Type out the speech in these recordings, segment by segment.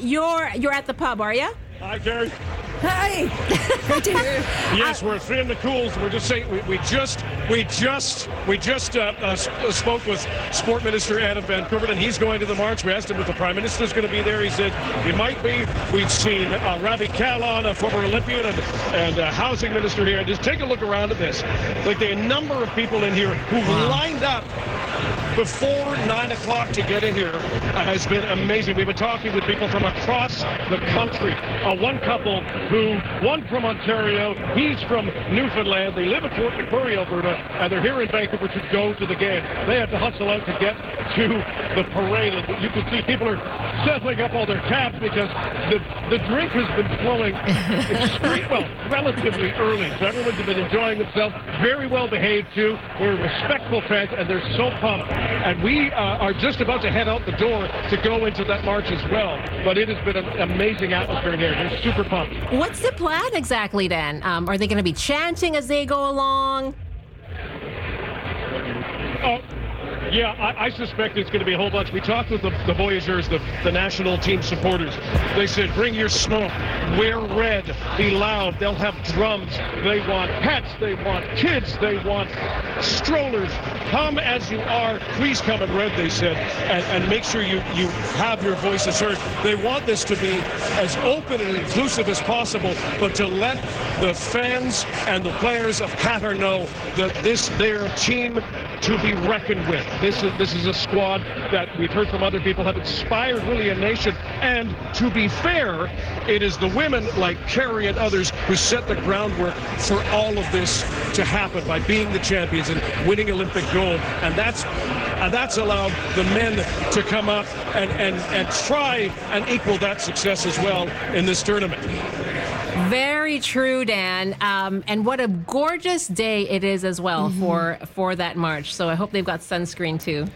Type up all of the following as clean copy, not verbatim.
you're at the pub, are you? Hi, Gary. Hi. Great to hear. Yes, we're feeling the cools. We're just saying we just spoke with Sport Minister Adam Van Koeverden, and he's going to the march. We asked him if the Prime Minister's going to be there. He said he might be. We've seen Ravi Kahlon, a former Olympian and housing minister here. And just take a look around at this. Like the number of people in here who've lined up before 9 o'clock to get in here has been amazing. We've been talking with people from across the country. One couple one from Ontario, he's from Newfoundland. They live in Fort McMurray, Alberta, and they're here in Vancouver to go to the game. They had to hustle out to get to the parade. And you can see people are settling up all their tabs because the drink has been flowing relatively early. So everyone's been enjoying themselves. Very well behaved, too. We're respectful fans, and they're so pumped. And we are just about to head out the door to go into that march as well. But it has been an amazing atmosphere in here. They're super pumped. What's the plan exactly then? Are they going to be chanting as they go along? Yeah, I suspect it's going to be a whole bunch. We talked with the Voyageurs, the national team supporters. They said, bring your smoke, wear red, be loud. They'll have drums. They want pets. They want kids. They want strollers. Come as you are. Please come in red, they said, and make sure you have your voices heard. They want this to be as open and inclusive as possible, but to let the fans and the players of Qatar know that their team to be reckoned with. This is a squad that we've heard from other people have inspired really a nation. And to be fair, it is the women like Kerry and others who set the groundwork for all of this to happen by being the champions and winning Olympic gold. And that's allowed the men to come up and try and equal that success as well in this tournament. Very true, Dan. And what a gorgeous day it is as well for that march. So I hope they've got sunscreen too.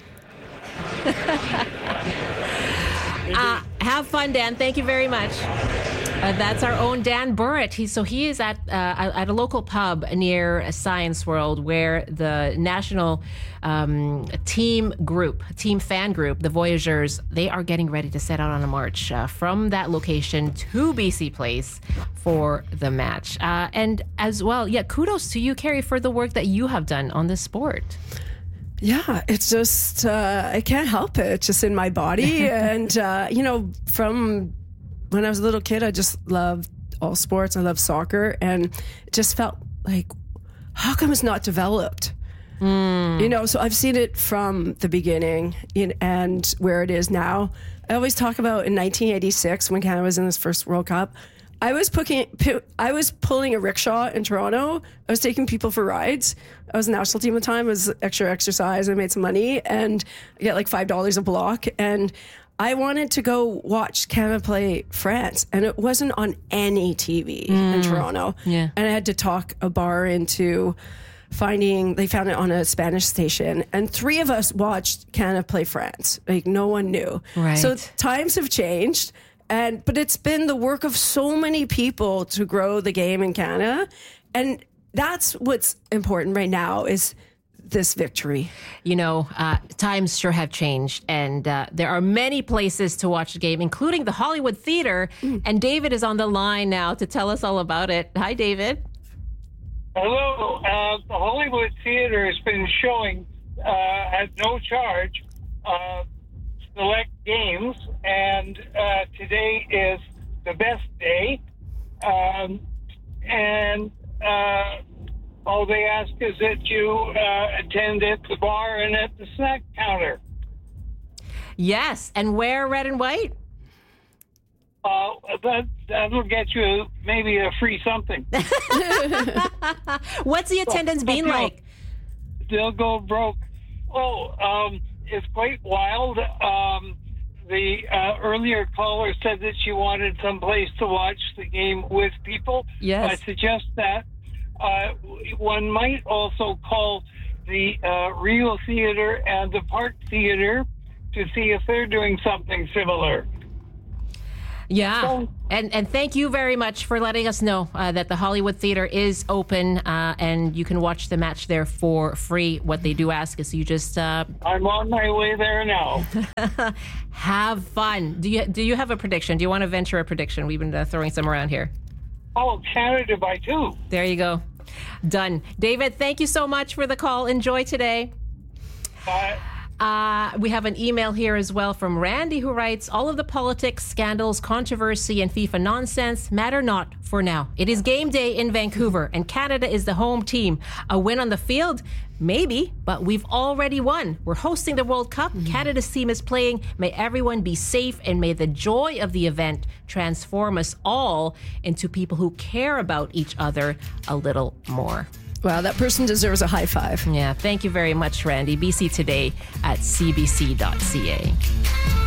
Have fun, Dan. Thank you very much. That's our own Dan Burritt. He is at a local pub near Science World where the national team fan group, the Voyageurs, they are getting ready to set out on a march from that location to BC Place for the match. And as well, kudos to you, Carrie, for the work that you have done on this sport. Yeah, it's just, I can't help it. It's just in my body. And, from when I was a little kid, I just loved all sports. I loved soccer. And it just felt like, how come it's not developed? So I've seen it from the beginning and where it is now. I always talk about in 1986 when Canada was in this first World Cup, I was pulling a rickshaw in Toronto. I was taking people for rides. I was a national team at the time. It was extra exercise. I made some money and I get like $5 a block. And I wanted to go watch Canada play France, and it wasn't on any TV in Toronto. Yeah. And I had to talk a bar into they found it on a Spanish station, and 3 of us watched Canada play France. Like, no one knew. Right. So times have changed. But it's been the work of so many people to grow the game in Canada. And that's what's important right now is this victory. Times sure have changed, and there are many places to watch the game, including the Hollywood Theater. And David is on the line now to tell us all about it. Hi, David. Hello. The Hollywood Theater has been showing at no charge select games, and today is the best day. All they ask is that you attend at the bar and at the snack counter. Yes, and wear red and white? That'll get you maybe a free something. What's the attendance been like? They'll go broke. It's quite wild. The earlier caller said that she wanted some place to watch the game with people. Yes. I suggest that. One might also call the Rio Theater and the Park Theater to see if they're doing something similar. Yeah. And thank you very much for letting us know that the Hollywood Theater is open and you can watch the match there for free. What they do ask is you just... I'm on my way there now. Have fun. Do you have a prediction? Do you want to venture a prediction? We've been throwing some around here. Oh, Canada by 2. There you go. Done. David, thank you so much for the call. Enjoy today. Bye. We have an email here as well from Randy who writes, all of the politics, scandals, controversy, and FIFA nonsense matter not for now. It is game day in Vancouver, and Canada is the home team. A win on the field? Maybe, but we've already won. We're hosting the World Cup. Canada's team is playing. May everyone be safe, and may the joy of the event transform us all into people who care about each other a little more. Wow, that person deserves a high five. Yeah, thank you very much, Randy. BC Today at cbc.ca.